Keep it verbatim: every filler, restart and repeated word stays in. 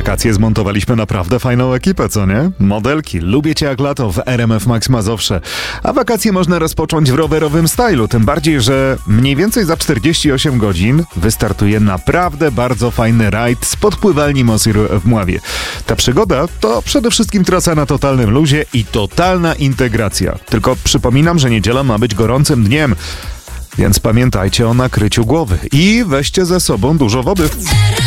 wakacje zmontowaliśmy naprawdę fajną ekipę, co nie? Modelki, lubię cię jak lato w R M F Max Mazowsze. A wakacje można rozpocząć w rowerowym stylu, tym bardziej, że mniej więcej za czterdzieści osiem godzin wystartuje naprawdę bardzo fajny rajd z podpływalni Mosir w Mławie. Ta przygoda to przede wszystkim trasa na totalnym luzie i totalna integracja. Tylko przypominam, że niedziela ma być gorącym dniem, więc pamiętajcie o nakryciu głowy i weźcie ze sobą dużo wody.